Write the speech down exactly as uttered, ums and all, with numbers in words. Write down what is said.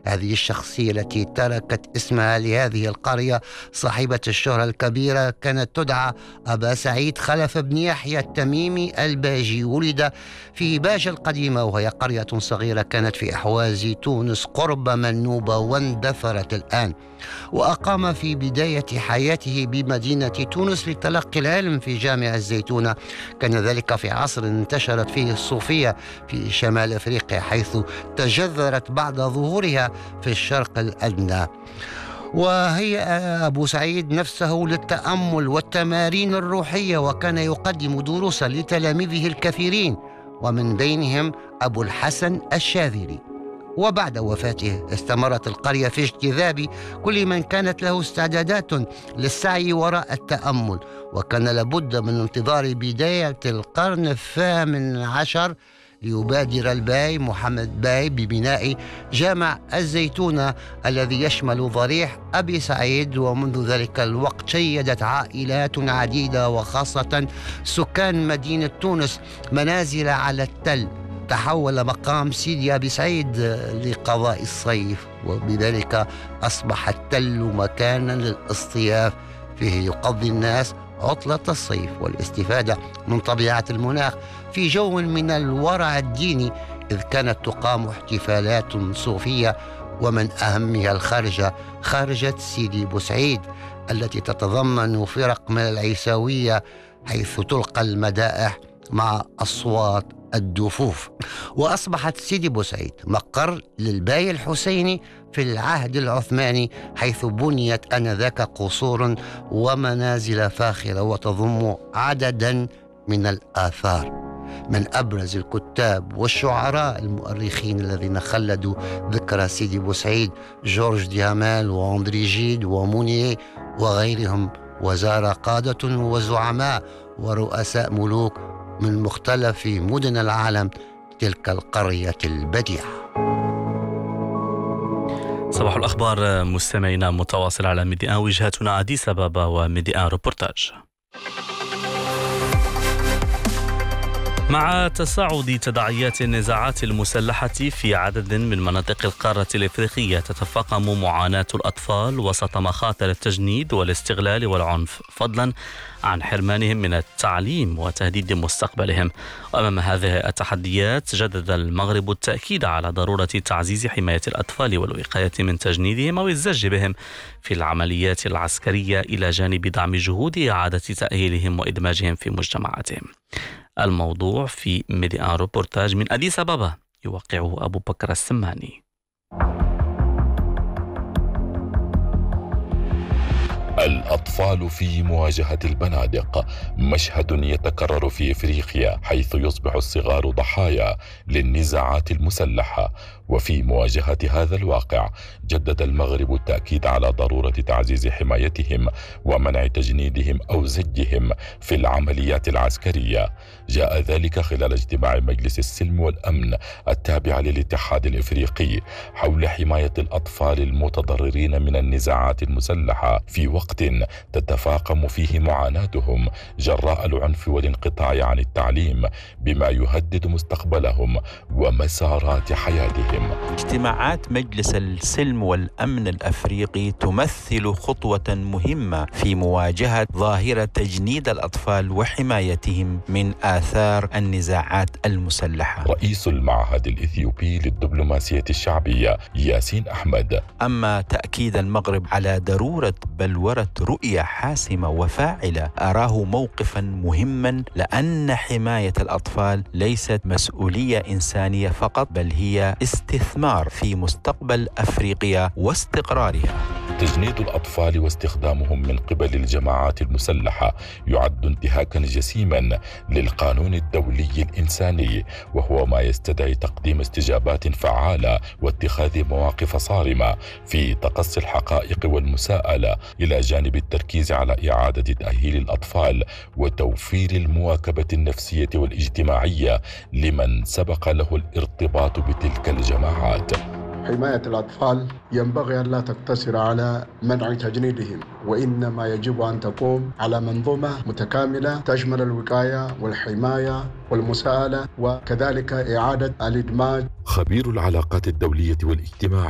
هذه الشخصية التي تركت اسمها لهذه القرية صاحبة الشهرة الكبيرة كانت تدعى أبا سعيد خلف بن يحيى التميمي الباجي. ولد في باجة القديمة وهي قرية صغيرة كانت في أحواز تونس قرب منوبة واندثرت الآن، وأقام في بداية حياته بمدينة تونس لتلقي العلم في جامع الزيتونة. كان ذلك في عصر انتشرت فيه الصوفية في شمال أفريقيا، حيث تجذرت بعد ظهورها في الشرق الأدنى. وهيأ أبو سعيد نفسه للتأمل والتمارين الروحية، وكان يقدم دروسا لتلاميذه الكثيرين ومن بينهم أبو الحسن الشاذلي. وبعد وفاته استمرت القرية في اجتذاب كل من كانت له استعدادات للسعي وراء التأمل، وكان لابد من انتظار بداية القرن الثامن عشر ليبادر الباي محمد باي ببناء جامع الزيتونة الذي يشمل ضريح أبي سعيد. ومنذ ذلك الوقت شيدت عائلات عديدة وخاصة سكان مدينة تونس منازل على التل. تحول مقام سيدي أبي سعيد لقضاء الصيف، وبذلك أصبح التل مكانا للاصطياف فيه يقضي الناس عطلة الصيف والاستفادة من طبيعة المناخ في جو من الورع الديني، إذ كانت تقام احتفالات صوفية ومن أهمها الخارجة، خارجة سيدي بوسعيد التي تتضمن فرق من العيساوية حيث تلقى المدائح مع أصوات الدفوف. وأصبحت سيدي بوسعيد مقر للباي الحسيني في العهد العثماني، حيث بنيت آنذاك قصور ومنازل فاخرة وتضم عددا من الآثار. من أبرز الكتاب والشعراء المؤرخين الذين خلدوا ذكرى سيدي بوسعيد جورج ديامال وأندري جيد ومونيه وغيرهم، وزار قادة وزعماء ورؤساء ملوك من مختلف مدن العالم تلك القرية البديعة. صباح الأخبار مستمعينا متواصل على ميديا وجهتنا أديس أبابا وميديا روبورتاج. مع تصاعد تداعيات النزاعات المسلحة في عدد من مناطق القارة الإفريقية، تتفاقم معاناة الأطفال وسط مخاطر التجنيد والاستغلال والعنف، فضلا عن حرمانهم من التعليم وتهديد مستقبلهم. وأمام هذه التحديات جدد المغرب التأكيد على ضرورة تعزيز حماية الأطفال والوقاية من تجنيدهم أو الزج بهم في العمليات العسكرية، إلى جانب دعم جهود إعادة تأهيلهم وإدماجهم في مجتمعاتهم. الموضوع في ميديا روبورتاج من أديس أبابا، يوقعه أبو بكر السماني. الأطفال في مواجهة البنادق مشهد يتكرر في إفريقيا، حيث يصبح الصغار ضحايا للنزاعات المسلحة. وفي مواجهة هذا الواقع جدد المغرب التأكيد على ضرورة تعزيز حمايتهم ومنع تجنيدهم أو زجهم في العمليات العسكرية. جاء ذلك خلال اجتماع مجلس السلم والأمن التابع للاتحاد الإفريقي حول حماية الأطفال المتضررين من النزاعات المسلحة في وقت تتفاقم فيه معاناتهم جراء العنف والانقطاع عن التعليم، بما يهدد مستقبلهم ومسارات حياتهم. اجتماعات مجلس السلم والأمن الأفريقي تمثل خطوة مهمة في مواجهة ظاهرة تجنيد الأطفال وحمايتهم من آثار النزاعات المسلحة. رئيس المعهد الإثيوبي للدبلوماسية الشعبية ياسين أحمد: أما تأكيد المغرب على ضرورة بلورة رؤية حاسمة وفاعلة، أراه موقفا مهما، لأن حماية الأطفال ليست مسؤولية إنسانية فقط، بل هي استثمار في مستقبل أفريقيا واستقرارها. تجنيد الأطفال واستخدامهم من قبل الجماعات المسلحة يعد انتهاكا جسيما للقانون الدولي الإنساني، وهو ما يستدعي تقديم استجابات فعالة واتخاذ مواقف صارمة في تقصي الحقائق والمساءلة، إلى جانب التركيز على إعادة تأهيل الأطفال وتوفير المواكبة النفسية والاجتماعية لمن سبق له الارتباط بتلك الجماعات. حماية الأطفال ينبغي أن لا تقتصر على منع تجنيدهم، وإنما يجب أن تقوم على منظومة متكاملة تشمل الوقاية والحماية والمساءلة وكذلك إعادة الإدماج. خبير العلاقات الدولية والاجتماعية